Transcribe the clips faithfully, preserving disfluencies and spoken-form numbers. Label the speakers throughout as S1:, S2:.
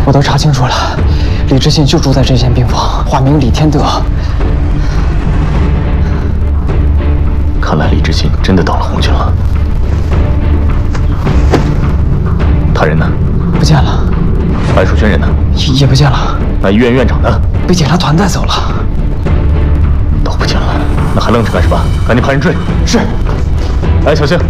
S1: 我都查清楚了，李知信就住在这间病房，化名李天德。
S2: 看来李知信真的到了红军了。他人呢？
S1: 不见了。
S2: 白淑轩人呢？
S1: 也也不见了。
S2: 那医院院长呢？
S1: 被检查团带走了。
S2: 都不见了，那还愣着干什么？赶紧派人追！
S1: 是。
S2: 哎，小星，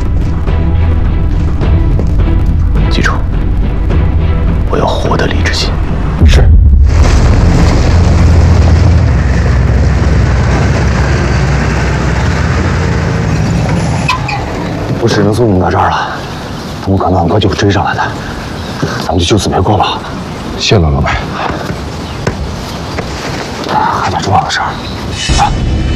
S2: 记住，我要活的李知信。
S1: 是。
S3: 我只能送你们到这儿了，怎么可能很快就会追上来的？咱们就就此别过吧。
S4: 谢了，老白。
S3: 还点重要的事儿。啊！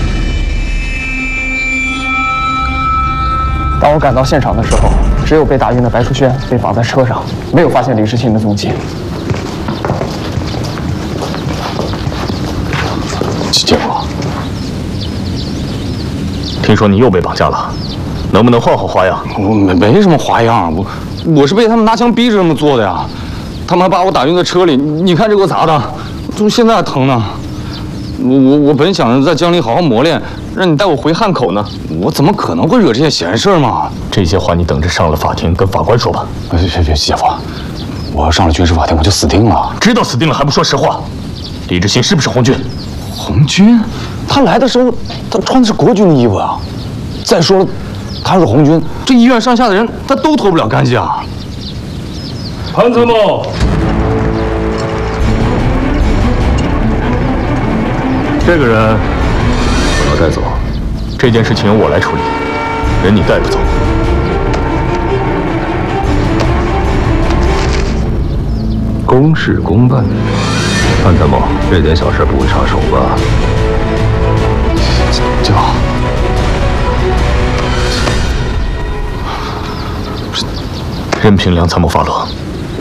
S1: 当我赶到现场的时候，只有被打晕的白淑轩被绑在车上，没有发现李知信的踪迹。
S2: 姐夫，听说你又被绑架了，能不能换换花样？
S3: 我没没什么花样，我我是被他们拿枪逼着这么做的呀。他们还把我打晕在车里，你看这给我砸的，就现在还疼呢。我我我本想着在江里好好磨练，让你带我回汉口呢，我怎么可能会惹这些闲事嘛？
S2: 这些话你等着上了法庭跟法官说吧。
S3: 别别别，姐夫，我要上了军事法庭，我就死定了。
S2: 知道死定了还不说实话？李知信是不是红军？
S3: 红军？他来的时候他穿的是国军的衣服啊。再说了，他是红军，这医院上下的人他都脱不了干系啊。
S5: 潘参谋。
S2: 这个人我要带走，这件事情由我来处理，人你带不走。
S4: 公事公办。潘参谋，这点小事不会插手吧？
S3: 姐夫，
S2: 任凭梁参谋发落。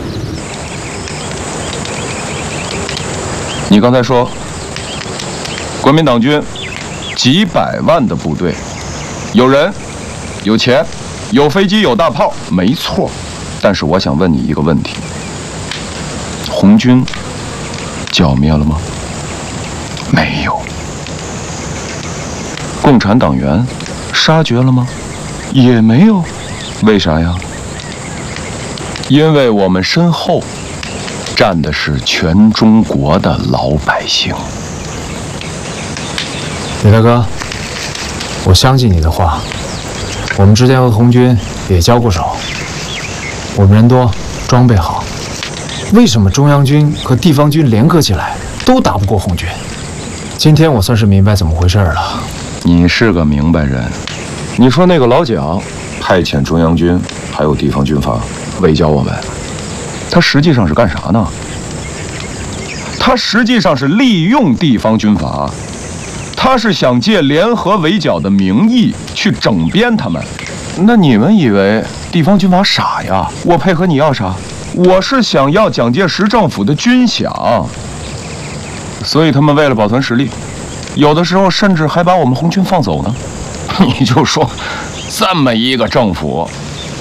S6: 你刚才说。国民党军几百万的部队，有人、有钱、有飞机、有大炮，没错。但是我想问你一个问题：红军剿灭了吗？没有。共产党员杀绝了吗？也没有。为啥呀？因为我们身后站的是全中国的老百姓。
S7: 李大哥，我相信你的话。我们之前和红军也交过手，我们人多，装备好，为什么中央军和地方军联合起来都打不过红军？今天我算是明白怎么回事了。
S6: 你是个明白人。你说那个老蒋派遣中央军还有地方军阀围剿我们，他实际上是干啥呢？他实际上是利用地方军阀。他是想借联合围剿的名义去整编他们。那你们以为地方军阀傻呀？我配合你要啥？我是想要蒋介石政府的军饷，所以他们为了保存实力，有的时候甚至还把我们红军放走呢。你就说，这么一个政府，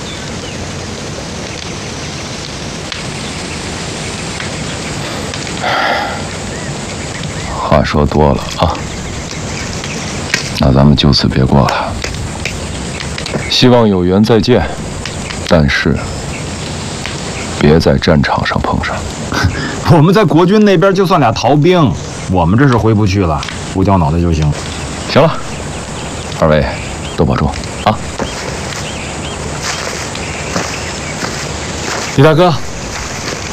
S6: 话说多了啊。那咱们就此别过了，希望有缘再见，但是别在战场上碰上。
S8: 我们在国军那边就算俩逃兵，我们这是回不去了，不掉脑袋就行。
S6: 行了，二位都保重啊！
S7: 李大哥，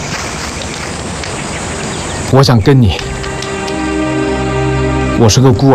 S7: 我想跟你，我是个孤儿。